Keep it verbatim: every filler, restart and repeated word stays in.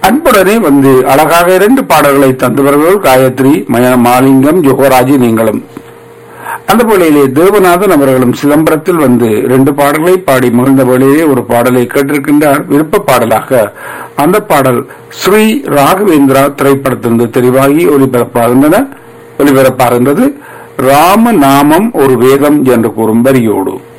அன்புடனே வந்து அழகாக இரண்டு பாடல்களை தந்தவர்கள் காயத்ரி, மய- மாலிங்கம், யுகராஜி நீங்களும். அந்த வேளையிலே தேவநாதன் அவர்களும் சிதம்பரத்தில் வந்து இரண்டு பாடல்களை பாடி மகிழ்ந்த வேளையிலே ஒரு பாடலை கேட்டிருக்கின்றார் விருப்ப பாடலாக. அந்த பாடல் ஸ்ரீ ராகவேந்திரா திரைப்படத்திலிருந்து தெரிவாகி ஒலிபரப்பாகின்றன ஒலிபரப்பாகின்றது. ராம நாமம் ஒரு வேதம் என்று கூறும் வரியோடு